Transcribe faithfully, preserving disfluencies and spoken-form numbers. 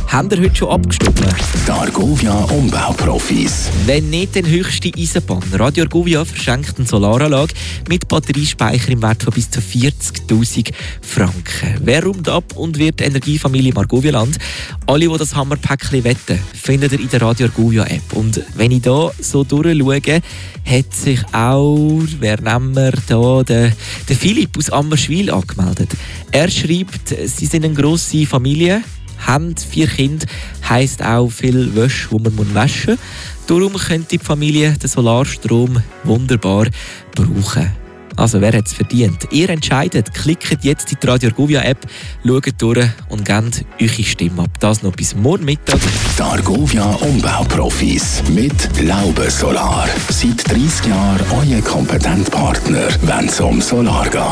Habt ihr heute schon abgestimmt? Die Argovia Umbauprofis. Wenn nicht, dann höchste Eisenbahn. Radio Argovia verschenkt eine Solaranlage mit Batteriespeicher im Wert von bis zu vierzigtausend Franken. Wer räumt ab und wird Energiefamilie Margovialand? Alle, die das Hammerpäckchen wetten, findet ihr in der Radio Argovia App. Und wenn ich hier so durchschaue, hat sich auch, wer nehmen wir da, der, der Philipp aus Ammerschwil angemeldet. Er schreibt, sie sind eine grosse Familie, haben vier Kinder, heisst auch viel Wäsche, die man waschen muss. Darum könnte die Familie den Solarstrom wunderbar brauchen. Also, wer hat es verdient? Ihr entscheidet. Klickt jetzt in die Radio Argovia App, schaut durch und gebt eure Stimme ab. Das noch bis morgen Mittag. Die Argovia Umbauprofis mit Laube Solar. Seit dreissig Jahren euer kompetenter Partner, wenn es um Solar geht.